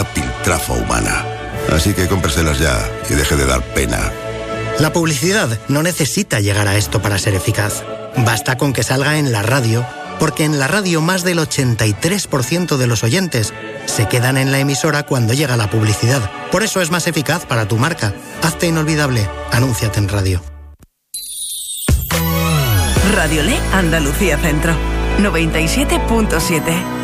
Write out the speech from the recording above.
una piltrafa humana. Así que cómpreselas ya y deje de dar pena. La publicidad no necesita llegar a esto para ser eficaz. Basta con que salga en la radio, porque en la radio más del 83% de los oyentes se quedan en la emisora cuando llega la publicidad. Por eso es más eficaz para tu marca. Hazte inolvidable. Anúnciate en radio. Radio Le Andalucía Centro 97.7.